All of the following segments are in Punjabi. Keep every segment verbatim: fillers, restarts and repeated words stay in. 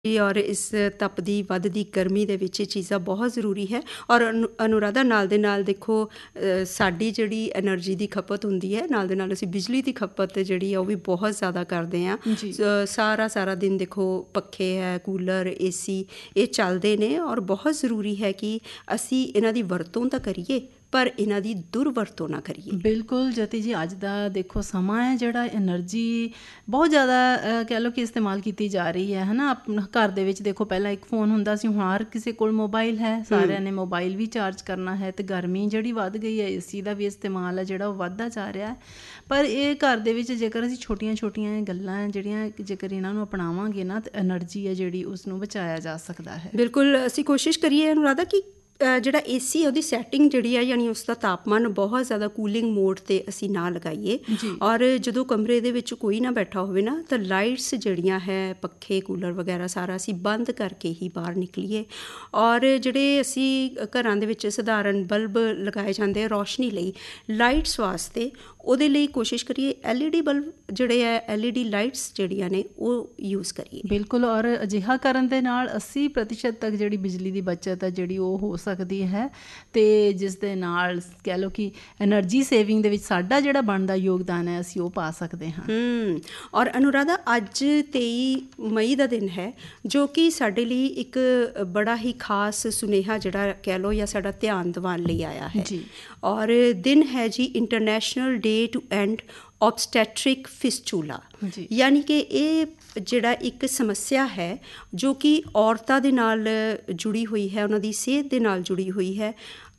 ਔਰ ਇਸ ਤਪਦੀ ਵੱਧਦੀ ਗਰਮੀ ਦੇ ਵਿੱਚ ਇਹ ਚੀਜ਼ਾਂ ਬਹੁਤ ਜ਼ਰੂਰੀ ਹੈ। ਔਰ ਅਨੁ ਅਨੁਰਾਧਾ ਨਾਲ ਦੇ ਨਾਲ ਦੇਖੋ ਸਾਡੀ ਜਿਹੜੀ ਐਨਰਜੀ ਦੀ ਖਪਤ ਹੁੰਦੀ ਹੈ, ਨਾਲ ਦੇ ਨਾਲ ਅਸੀਂ ਬਿਜਲੀ ਦੀ ਖਪਤ ਜਿਹੜੀ ਆ ਉਹ ਵੀ ਬਹੁਤ ਜ਼ਿਆਦਾ ਕਰਦੇ ਹਾਂ। ਸਾਰਾ ਸਾਰਾ ਦਿਨ ਦੇਖੋ ਪੱਖੇ ਹੈ, ਕੂਲਰ, ਏ ਸੀ ਇਹ ਚੱਲਦੇ ਨੇ ਔਰ ਬਹੁਤ ਜ਼ਰੂਰੀ ਹੈ ਕਿ ਅਸੀਂ ਇਹਨਾਂ ਦੀ ਵਰਤੋਂ ਤਾਂ ਕਰੀਏ ਪਰ ਇਹਨਾਂ ਦੀ ਦੁਰਵਰਤੋਂ ਨਾ ਕਰੀਏ। ਬਿਲਕੁਲ ਜਤੀ ਜੀ, ਅੱਜ ਦਾ ਦੇਖੋ ਸਮਾਂ ਹੈ ਜਿਹੜਾ ਐਨਰਜੀ ਬਹੁਤ ਜ਼ਿਆਦਾ ਕਹਿ ਲਓ ਕਿ ਇਸਤੇਮਾਲ ਕੀਤੀ ਜਾ ਰਹੀ ਹੈ, ਹੈ ਨਾ। ਆਪਣਾ ਘਰ ਦੇ ਵਿੱਚ ਦੇਖੋ ਪਹਿਲਾਂ ਇੱਕ ਫ਼ੋਨ ਹੁੰਦਾ ਸੀ, ਹੁਣ ਹਰ ਕਿਸੇ ਕੋਲ ਮੋਬਾਈਲ ਹੈ, ਸਾਰਿਆਂ ਨੇ ਮੋਬਾਈਲ ਵੀ ਚਾਰਜ ਕਰਨਾ ਹੈ। ਅਤੇ ਗਰਮੀ ਜਿਹੜੀ ਵੱਧ ਗਈ ਹੈ, ਏ ਸੀ ਦਾ ਵੀ ਇਸਤੇਮਾਲ ਹੈ ਜਿਹੜਾ ਉਹ ਵੱਧਦਾ ਜਾ ਰਿਹਾ ਹੈ। ਪਰ ਇਹ ਘਰ ਦੇ ਵਿੱਚ ਜੇਕਰ ਅਸੀਂ ਛੋਟੀਆਂ ਛੋਟੀਆਂ ਗੱਲਾਂ ਜਿਹੜੀਆਂ ਜੇਕਰ ਇਹਨਾਂ ਨੂੰ ਅਪਣਾਵਾਂਗੇ ਨਾ ਤਾਂ ਐਨਰਜੀ ਹੈ ਜਿਹੜੀ ਉਸਨੂੰ ਬਚਾਇਆ ਜਾ ਸਕਦਾ ਹੈ। ਬਿਲਕੁਲ ਅਸੀਂ ਕੋਸ਼ਿਸ਼ ਕਰੀਏ ਅਨੁਰਾਧਾ ਕਿ ਜਿਹੜਾ ਏ ਸੀ ਉਹਦੀ ਸੈਟਿੰਗ ਜਿਹੜੀ ਆ ਯਾਨੀ ਉਸਦਾ ਤਾਪਮਾਨ ਬਹੁਤ ਜ਼ਿਆਦਾ ਕੂਲਿੰਗ ਮੋਡ 'ਤੇ ਅਸੀਂ ਨਾ ਲਗਾਈਏ। ਔਰ ਜਦੋਂ ਕਮਰੇ ਦੇ ਵਿੱਚ ਕੋਈ ਨਾ ਬੈਠਾ ਹੋਵੇ ਨਾ ਤਾਂ ਲਾਈਟਸ ਜਿਹੜੀਆਂ ਹੈ, ਪੱਖੇ, ਕੂਲਰ ਵਗੈਰਾ ਸਾਰਾ ਅਸੀਂ ਬੰਦ ਕਰਕੇ ਹੀ ਬਾਹਰ ਨਿਕਲੀਏ। ਔਰ ਜਿਹੜੇ ਅਸੀਂ ਘਰਾਂ ਦੇ ਵਿੱਚ ਸਧਾਰਨ ਬਲਬ ਲਗਾਏ ਜਾਂਦੇ ਆ ਰੌਸ਼ਨੀ ਲਈ, ਲਾਈਟਸ ਵਾਸਤੇ, ਉਹਦੇ ਲਈ ਕੋਸ਼ਿਸ਼ ਕਰੀਏ ਐਲ ਈ ਡੀ ਬਲਬ ਜਿਹੜੇ ਹੈ, ਐਲ ਈ ਡੀ ਲਾਈਟਸ ਜਿਹੜੀਆਂ ਨੇ ਉਹ ਯੂਜ਼ ਕਰੀਏ। ਬਿਲਕੁਲ, ਔਰ ਅਜਿਹਾ ਕਰਨ ਦੇ ਨਾਲ ਅੱਸੀ ਪ੍ਰਤੀਸ਼ਤ ਤੱਕ ਜਿਹੜੀ ਬਿਜਲੀ ਦੀ ਬੱਚਤ ਹੈ ਜਿਹੜੀ ਉਹ ਹੋ ਸਕਦੀ ਹੈ। ਅਤੇ ਜਿਸ ਦੇ ਨਾਲ ਕਹਿ ਲਓ ਕਿ ਐਨਰਜੀ ਸੇਵਿੰਗ ਦੇ ਵਿੱਚ ਸਾਡਾ ਜਿਹੜਾ ਬਣਦਾ ਯੋਗਦਾਨ ਹੈ ਅਸੀਂ ਉਹ ਪਾ ਸਕਦੇ ਹਾਂ। ਔਰ ਅਨੁਰਾਧਾ ਅੱਜ ਤੇਈ ਮਈ ਦਾ ਦਿਨ ਹੈ ਜੋ ਕਿ ਸਾਡੇ ਲਈ ਇੱਕ ਬੜਾ ਹੀ ਖਾਸ ਸੁਨੇਹਾ ਜਿਹੜਾ ਕਹਿ ਲਓ ਜਾਂ ਸਾਡਾ ਧਿਆਨ ਦਿਵਾਉਣ ਲਈ ਆਇਆ ਹੈ। ਔਰ ਦਿਨ ਹੈ ਜੀ ਇੰਟਰਨੈਸ਼ਨਲ ਡੇ ਟੂ ਐਂਡ ਓਬਸਟੈਟ੍ਰਿਕ ਫਿਸਚੂਲਾ, ਯਾਨੀ ਕਿ ਇਹ ਜਿਹੜਾ ਇੱਕ ਸਮੱਸਿਆ ਹੈ ਜੋ ਕਿ ਔਰਤਾਂ ਦੇ ਨਾਲ ਜੁੜੀ ਹੋਈ ਹੈ, ਉਹਨਾਂ ਦੀ ਸਿਹਤ ਦੇ ਨਾਲ ਜੁੜੀ ਹੋਈ ਹੈ,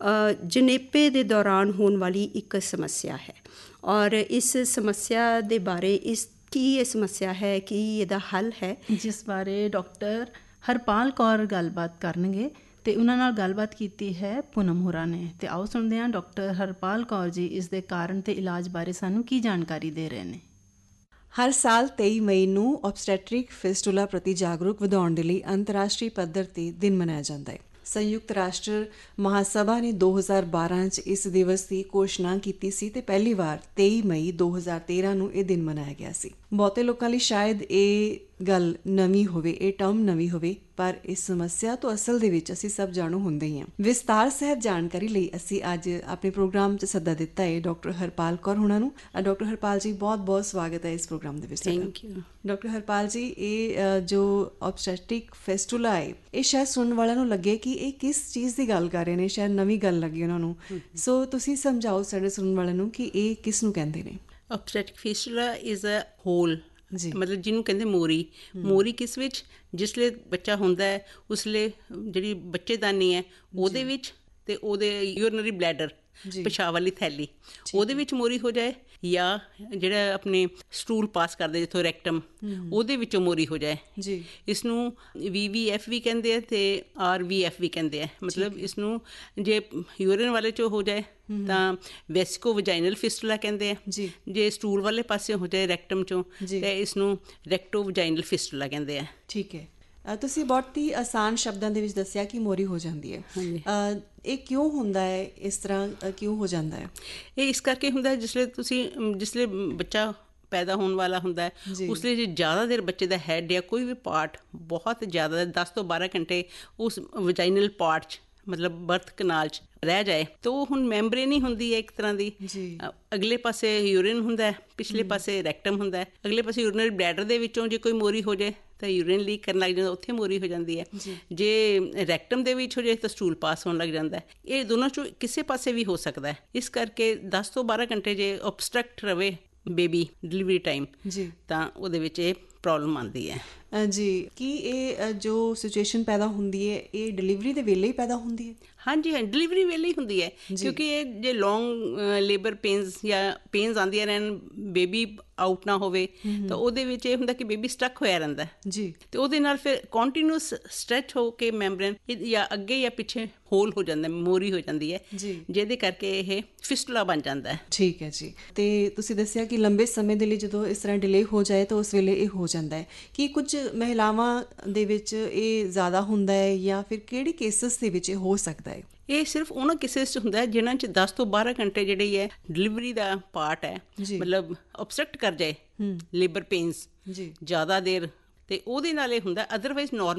ਜਣੇਪੇ ਦੇ ਦੌਰਾਨ ਹੋਣ ਵਾਲੀ ਇੱਕ ਸਮੱਸਿਆ ਹੈ। ਔਰ ਇਸ ਸਮੱਸਿਆ ਦੇ ਬਾਰੇ ਇਸ ਕੀ ਇਹ ਸਮੱਸਿਆ ਹੈ, ਕੀ ਇਹਦਾ ਹੱਲ ਹੈ, ਜਿਸ ਬਾਰੇ ਡਾਕਟਰ ਹਰਪਾਲ ਕੌਰ ਗੱਲਬਾਤ ਕਰਨਗੇ ਅਤੇ ਉਹਨਾਂ ਨਾਲ ਗੱਲਬਾਤ ਕੀਤੀ ਹੈ ਪੂਨਮ ਹੋਰਾਂ ਨੇ। ਅਤੇ ਆਓ ਸੁਣਦੇ ਹਾਂ ਡਾਕਟਰ ਹਰਪਾਲ ਕੌਰ ਜੀ ਇਸ ਦੇ ਕਾਰਨ ਅਤੇ ਇਲਾਜ ਬਾਰੇ ਸਾਨੂੰ ਕੀ ਜਾਣਕਾਰੀ ਦੇ ਰਹੇ ਨੇ। ਹਰ ਸਾਲ ਤੇਈ ਮਈ ਨੂੰ ਓਬਸਟੈਟ੍ਰਿਕ ਫਿਸਟੂਲਾ ਪ੍ਰਤੀ ਜਾਗਰੂਕ ਵਧਾਉਣ ਦੇ ਲਈ ਅੰਤਰਰਾਸ਼ਟਰੀ ਪੱਧਰ 'ਤੇ ਦਿਨ ਮਨਾਇਆ ਜਾਂਦਾ ਹੈ। ਸੰਯੁਕਤ ਰਾਸ਼ਟਰ ਮਹਾਸਭਾ ਨੇ ਦੋ ਹਜ਼ਾਰ ਬਾਰਾਂ 'ਚ ਇਸ ਦਿਵਸ ਦੀ ਘੋਸ਼ਣਾ ਕੀਤੀ ਸੀ ਅਤੇ ਪਹਿਲੀ ਵਾਰ ਤੇਈ ਮਈ ਦੋ ਹਜ਼ਾਰ ਤੇਰਾਂ ਨੂੰ ਇਹ ਦਿਨ ਮਨਾਇਆ ਗਿਆ ਸੀ। ਬਹੁਤੇ ਲੋਕਾਂ ਲਈ ਸ਼ਾਇਦ ਇਹ ਗੱਲ ਨਵੀਂ ਹੋਵੇ, ਇਹ ਟਰਮ ਨਵੀਂ ਹੋਵੇ, ਪਰ ਇਸ ਸਮੱਸਿਆ ਤੋਂ ਅਸਲ ਦੇ ਵਿੱਚ ਅਸੀਂ ਸਭ ਜਾਣੂ ਹੁੰਦੇ ਹੀ ਹਾਂ। ਵਿਸਤਾਰ ਸਹਿਤ ਜਾਣਕਾਰੀ ਲਈ ਅਸੀਂ ਅੱਜ ਆਪਣੇ ਪ੍ਰੋਗਰਾਮ 'ਚ ਸੱਦਾ ਦਿੱਤਾ ਹੈ ਡਾਕਟਰ ਹਰਪਾਲ ਕੌਰ ਹੋਣਾ ਨੂੰ। ਡਾਕਟਰ ਹਰਪਾਲ ਜੀ, ਬਹੁਤ ਬਹੁਤ ਸਵਾਗਤ ਹੈ ਇਸ ਪ੍ਰੋਗਰਾਮ ਦੇ ਵਿੱਚ। Thank you. ਡਾਕਟਰ ਹਰਪਾਲ ਜੀ, ਇਹ ਜੋ ਓਬਸਟੈਟ੍ਰਿਕ ਫਿਸਟੂਲਾ ਹੈ ਇਹ ਸ਼ਾਇਦ ਸੁਣਨ ਵਾਲਿਆਂ ਨੂੰ ਲੱਗੇ ਕਿ ਇਹ ਕਿਸ ਚੀਜ਼ ਦੀ ਗੱਲ ਕਰ ਰਹੇ ਨੇ, ਸ਼ਾਇਦ ਨਵੀਂ ਗੱਲ ਲੱਗੀ ਉਹਨਾਂ ਨੂੰ। ਸੋ ਤੁਸੀਂ ਸਮਝਾਓ ਸਾਡੇ ਸੁਣਨ ਵਾਲਿਆਂ ਨੂੰ ਕਿ ਇਹ ਕਿਸ ਨੂੰ ਕਹਿੰਦੇ ਨੇ। ਓਬਸਟੈਟ੍ਰਿਕ ਫਿਸਟੂਲਾ ਇਜ਼ ਅ ਹੋਲ, ਮਤਲਬ ਜਿਹਨੂੰ ਕਹਿੰਦੇ ਮੋਰੀ। ਮੋਰੀ ਕਿਸ ਵਿੱਚ? ਜਿਸਲੇ ਬੱਚਾ ਹੁੰਦਾ ਹੈ ਉਸਲੇ ਜਿਹੜੀ ਬੱਚੇਦਾਨੀ ਹੈ ਉਹਦੇ ਵਿੱਚ ਅਤੇ ਉਹਦੇ ਯੂਰਨਰੀ ਬਲੈਡਰ, ਪਿਸ਼ਾਬ ਵਾਲੀ ਥੈਲੀ, ਉਹਦੇ ਵਿੱਚ ਮੋਰੀ ਹੋ ਜਾਏ, ਜਾਂ ਜਿਹੜਾ ਆਪਣੇ ਸਟੂਲ ਪਾਸ ਕਰਦੇ ਜਿੱਥੋਂ ਰੈਕਟਮ, ਉਹਦੇ ਵਿੱਚੋਂ ਮੋਰੀ ਹੋ ਜਾਏ। ਜੀ ਇਸ ਨੂੰ ਵੀ ਵੀ ਐਫ ਵੀ ਕਹਿੰਦੇ ਆ ਅਤੇ ਆਰ ਵੀ ਐਫ ਵੀ ਕਹਿੰਦੇ ਆ। ਮਤਲਬ ਇਸਨੂੰ ਜੇ ਯੂਰਿਨ ਵਾਲੇ 'ਚੋਂ ਹੋ ਜਾਏ ਤਾਂ ਵੈਸਿਕੋ ਵਜਾਈਨਲ ਫਿਸਟੂਲਾ ਕਹਿੰਦੇ ਆ। ਜੀ ਜੇ ਸਟੂਲ ਵਾਲੇ ਪਾਸੇ ਹੋ ਜਾਏ ਰੈਕਟਮ 'ਚੋਂ ਅਤੇ ਇਸਨੂੰ ਰੈਕਟੋ ਵਜਾਈਨਲ ਫਿਸਟੂਲਾ ਕਹਿੰਦੇ ਆ। ਠੀਕ ਹੈ, ਤੁਸੀਂ ਬਹੁਤ ਹੀ ਆਸਾਨ ਸ਼ਬਦਾਂ ਦੇ ਵਿੱਚ ਦੱਸਿਆ ਕਿ ਮੋਰੀ ਹੋ ਜਾਂਦੀ ਹੈ। ਇਹ ਕਿਉਂ ਹੁੰਦਾ ਹੈ, ਇਸ ਤਰ੍ਹਾਂ ਕਿਉਂ ਹੋ ਜਾਂਦਾ ਹੈ? ਇਹ ਇਸ ਕਰਕੇ ਹੁੰਦਾ ਜਿਸਲੇ ਤੁਸੀਂ ਜਿਸਲੇ ਬੱਚਾ ਪੈਦਾ ਹੋਣ ਵਾਲਾ ਹੁੰਦਾ ਹੈ ਉਸ ਲਈ ਜੇ ਜ਼ਿਆਦਾ ਦੇਰ ਬੱਚੇ ਦਾ ਹੈਡ ਜਾਂ ਕੋਈ ਵੀ ਪਾਰਟ ਬਹੁਤ ਜ਼ਿਆਦਾ ਦਸ ਤੋਂ ਬਾਰਾਂ ਘੰਟੇ ਉਸ ਵਜਾਈਨਲ ਪਾਰਟ 'ਚ ਮਤਲਬ ਬਰਥ ਕਨਾਲ 'ਚ ਰਹਿ ਜਾਏ ਤਾਂ ਉਹ ਹੁਣ ਮੈਂਬਰੇਨ ਹੀ ਹੁੰਦੀ ਹੈ ਇੱਕ ਤਰ੍ਹਾਂ ਦੀ। ਅਗਲੇ ਪਾਸੇ ਯੂਰਿਨ ਹੁੰਦਾ ਹੈ, ਪਿਛਲੇ ਪਾਸੇ ਰੈਕਟਮ ਹੁੰਦਾ ਹੈ। ਅਗਲੇ ਪਾਸੇ ਯੂਰਿਨਰੀ ਬਲੈਡਰ ਦੇ ਵਿੱਚੋਂ ਜੇ ਕੋਈ ਮੋਰੀ ਹੋ ਜਾਏ ਤਾਂ ਯੂਰਿਨ ਲੀਕ ਕਰਨ ਲੱਗ ਜਾਂਦਾ, ਉੱਥੇ ਮੋਰੀ ਹੋ ਜਾਂਦੀ ਹੈ। ਜੇ ਰੈਕਟਮ ਦੇ ਵਿੱਚ ਹੋ ਜਾਏ ਤਾਂ ਸਟੂਲ ਪਾਸ ਹੋਣ ਲੱਗ ਜਾਂਦਾ ਹੈ। ਇਹ ਦੋਨਾਂ 'ਚੋਂ ਕਿਸੇ ਪਾਸੇ ਵੀ ਹੋ ਸਕਦਾ ਹੈ। ਇਸ ਕਰਕੇ ਦਸ ਤੋਂ ਬਾਰਾਂ ਘੰਟੇ ਜੇ ਓਬਸਟਰਕਟ ਰਵੇ ਬੇਬੀ ਡਿਲੀਵਰੀ ਟਾਈਮ ਤਾਂ ਉਹਦੇ ਵਿੱਚ ਇਹ ਪ੍ਰੋਬਲਮ ਆਉਂਦੀ ਹੈ। ਜੀ, ਕੀ ਇਹ ਜੋ ਸਿਚੁਏਸ਼ਨ ਪੈਦਾ ਹੁੰਦੀ ਹੈ ਇਹ ਡਿਲੀਵਰੀ ਦੇ ਵੇਲੇ ਹੀ ਪੈਦਾ ਹੁੰਦੀ ਹੈ? ਹਾਂਜੀ ਹਾਂ, ਡਿਲੀਵਰੀ ਵੇਲੇ ਹੀ ਹੁੰਦੀ ਹੈ, ਕਿਉਂਕਿ ਇਹ ਜੇ ਲੌਂਗ ਲੇਬਰ ਪੇਨਸ ਜਾਂ ਪੇਨਸ ਆਉਂਦੀਆਂ ਰਹਿਣ, ਬੇਬੀ ਆਊਟ ਨਾ ਹੋਵੇ ਤਾਂ ਉਹਦੇ ਵਿੱਚ ਇਹ ਹੁੰਦਾ ਕਿ ਬੇਬੀ ਸਟਕ ਹੋਇਆ ਰਹਿੰਦਾ ਜੀ, ਅਤੇ ਉਹਦੇ ਨਾਲ ਫਿਰ ਕੰਟੀਨਿਊਸ ਸਟਰੈਚ ਹੋ ਕੇ ਮੈਂਬਰੇਨ ਜਾਂ ਅੱਗੇ ਜਾਂ ਪਿੱਛੇ ਹੋਲ ਹੋ ਜਾਂਦਾ, ਮੋਰੀ ਹੋ ਜਾਂਦੀ ਹੈ ਜੀ, ਜਿਹਦੇ ਕਰਕੇ ਇਹ ਫਿਸਟੂਲਾ ਬਣ ਜਾਂਦਾ ਹੈ। ਠੀਕ ਹੈ ਜੀ। ਅਤੇ ਤੁਸੀਂ ਦੱਸਿਆ ਕਿ ਲੰਬੇ ਸਮੇਂ ਦੇ ਲਈ ਜਦੋਂ ਇਸ ਤਰ੍ਹਾਂ ਡਿਲੇ ਹੋ ਜਾਏ ਤਾਂ ਉਸ ਵੇਲੇ ਇਹ ਹੋ ਜਾਂਦਾ ਹੈ। ਕੀ ਕੁਝ ਮਹਿਲਾਵਾਂ ਦੇ ਵਿੱਚ ਇਹ ਜ਼ਿਆਦਾ ਹੁੰਦਾ ਹੈ ਜਾਂ ਫਿਰ ਕਿਹੜੇ ਕੇਸਿਸ ਦੇ ਵਿੱਚ ਇਹ ਹੋ ਸਕਦਾ ਹੈ? ਇਹ ਸਿਰਫ ਉਹਨਾਂ ਕੇਸਿਸ 'ਚ ਹੁੰਦਾ ਹੈ ਜਿਨ੍ਹਾਂ 'ਚ ਦਸ ਤੋਂ ਬਾਰਾਂ ਘੰਟੇ ਜਿਹੜੀ ਹੈ ਡਿਲੀਵਰੀ ਦਾ ਪਾਰਟ ਹੈ ਮਤਲਬ ਓਬਸਟਰਕਟ ਕਰ ਜਾਏ, ਲੇਬਰ ਪੇਨਸ ਜ਼ਿਆਦਾ ਦੇਰ, ਅਤੇ ਉਹਦੇ ਨਾਲ ਇਹ ਹੁੰਦਾ। Otherwise normal